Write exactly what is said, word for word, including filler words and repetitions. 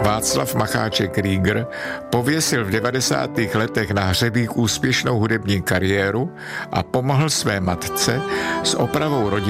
Václav Macháček Rieger pověsil v devadesátých letech na hřebík úspěšnou hudební kariéru a pomohl své matce s opravou rodiny